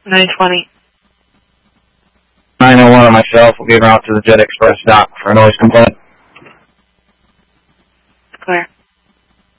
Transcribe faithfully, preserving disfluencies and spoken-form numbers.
nine twenty. nine oh one on myself. We'll get her out to the Jet Express dock for a noise complaint.